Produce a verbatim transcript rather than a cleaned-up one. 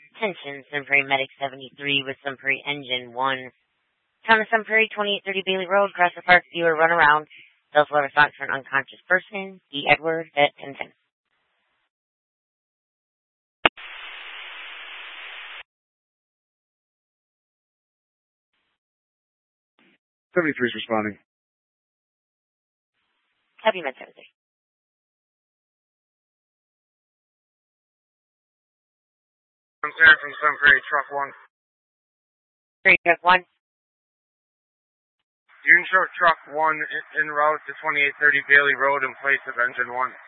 Attention, Sun Prairie Medic seventy-three with Sun Prairie Engine one. Town of Sun Prairie, twenty-eight thirty Bailey Road, Grasser Park, viewer run around. Self-love response for an unconscious person. D. Edward at ten ten. seventy-three is responding. Happy Med seventy. I'm Sarah from Sun Prairie, truck one. Prairie truck one. You can show truck one en route to twenty-eight thirty Bailey Road in place of engine one.